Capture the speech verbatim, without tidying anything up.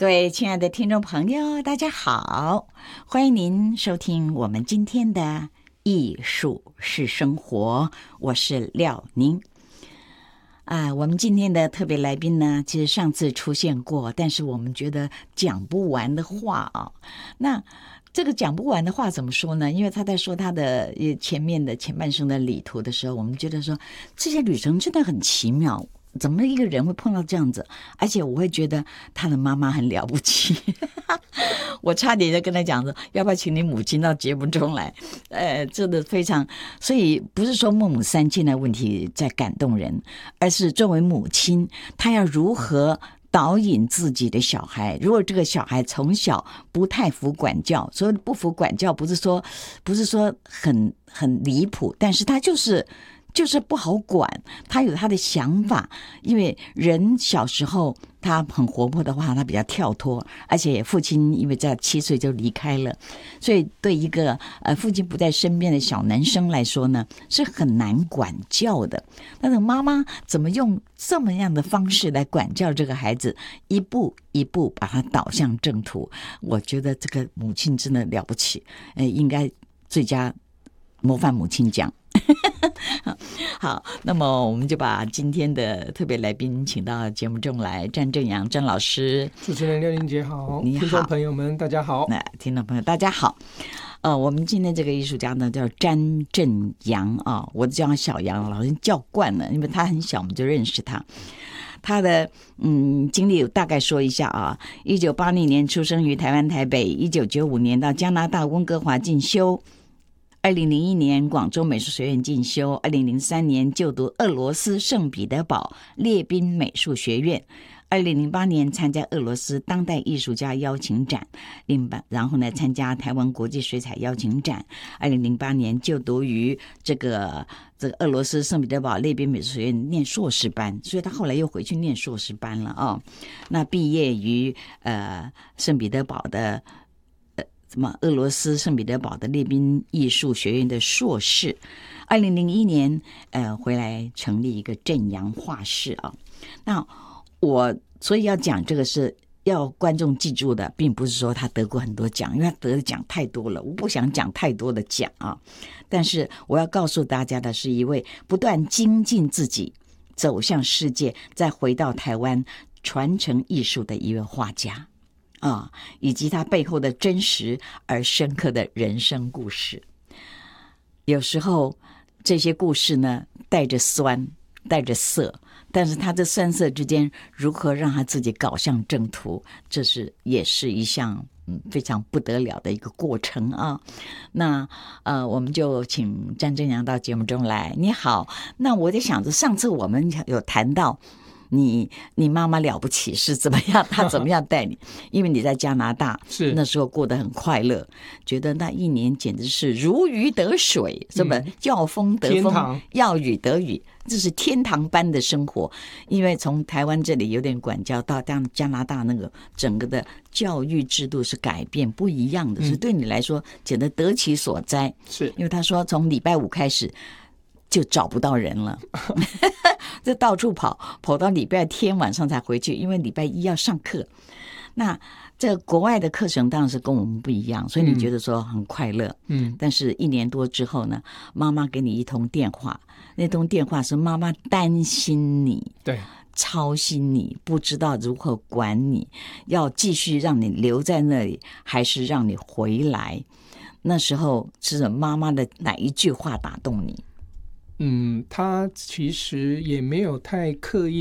各位亲爱的听众朋友，大家好，欢迎您收听我们今天的艺术是生活，我是廖宁。啊，我们今天的特别来宾呢，其实上次出现过，但是我们觉得讲不完的话啊，那这个讲不完的话怎么说呢？因为他在说他的前面的前半生的旅途的时候，我们觉得说这些旅程真的很奇妙。怎么一个人会碰到这样子？而且我会觉得他的妈妈很了不起，我差点就跟他讲说，要不要请你母亲到节目中来？呃，真的非常，所以不是说孟母三迁的问题在感动人，而是作为母亲，她要如何导引自己的小孩。如果这个小孩从小不太服管教，所谓的不服管教，不是说不是说很很离谱，但是他就是就是不好管，他有他的想法。因为人小时候他很活泼的话，他比较跳脱，而且父亲因为在七岁就离开了，所以对一个呃父亲不在身边的小男生来说呢，是很难管教的。但是妈妈怎么用这么样的方式来管教这个孩子，一步一步把他导向正途，我觉得这个母亲真的了不起，呃，应该最佳模范母亲奖。好，那么我们就把今天的特别来宾请到节目中来，詹正阳詹老师。 主持人廖玲姐好， 你好， 听众朋友们大家好。 那听众朋友大家好。呃，我们今天这个艺术家呢叫詹正阳啊，我叫他小杨，老师叫惯了，因为他很小我们就认识他。他的嗯经历大概说一下啊，一九八零年出生于台湾台北，一九九五年到加拿大温哥华进修。二零零一年广州美术学院进修，二零零三年就读俄罗斯圣彼得堡列宾美术学院，二零零八年参加俄罗斯当代艺术家邀请展，然后呢参加台湾国际水彩邀请展，二零零八年就读于这个这个俄罗斯圣彼得堡列宾美术学院念硕士班，所以他后来又回去念硕士班了哦。那毕业于呃圣彼得堡的什么俄罗斯圣彼得堡的列宾艺术学院的硕士，二零零一年呃回来成立一个正阳画室啊。那我所以要讲这个是要观众记住的，并不是说他得过很多奖，因为他得的奖太多了，我不想讲太多的奖啊。但是我要告诉大家的是一位不断精进自己，走向世界，再回到台湾传承艺术的一位画家。啊，以及他背后的真实而深刻的人生故事。有时候这些故事呢，带着酸，带着涩，但是他这酸涩之间如何让他自己搞向正途，这是也是一项嗯非常不得了的一个过程啊。那呃，我们就请詹正阳到节目中来。你好，那我在想着上次我们有谈到。你你妈妈了不起是怎么样？她怎么样带你？因为你在加拿大， 是那时候过得很快乐，觉得那一年简直是如鱼得水，是吧？嗯、要风得风，要雨得雨，这是天堂般的生活。因为从台湾这里有点管教，到加拿大那个整个的教育制度是改变不一样的，嗯、所以对你来说简直得其所哉。 是因为他说从礼拜五开始就找不到人了。就到处跑，跑到礼拜天晚上才回去，因为礼拜一要上课。那这国外的课程当然是跟我们不一样，所以你觉得说很快乐。嗯，但是一年多之后呢，妈妈给你一通电话，那通电话是妈妈担心你， 对， 操心你，不知道如何管你，要继续让你留在那里，还是让你回来？那时候是妈妈的哪一句话打动你？ 嗯，他其实也没有太刻意